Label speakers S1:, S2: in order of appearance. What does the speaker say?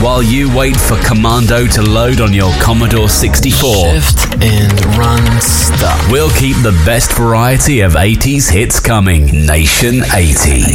S1: while you wait for Commando to load on your Commodore 64.
S2: Shift and run stop.
S1: We'll keep the best variety of 80s hits coming. Nation 80.